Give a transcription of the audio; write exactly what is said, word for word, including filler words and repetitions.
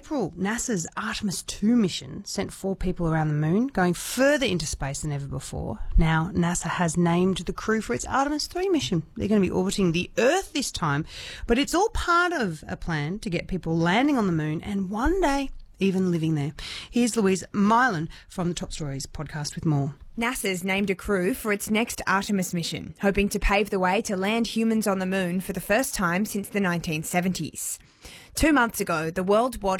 April, NASA's Artemis two mission sent four people around the moon, going further into space than ever before. Now, NASA has named the crew for its Artemis three mission. They're going to be orbiting the Earth this time, but it's all part of a plan to get people landing on the moon and one day even living there. Here's Louise Mylan from the Top Stories podcast with more. NASA's named a crew for its next Artemis mission, hoping to pave the way to land humans on the moon for the first time since the nineteen seventies. Two months ago, the world watched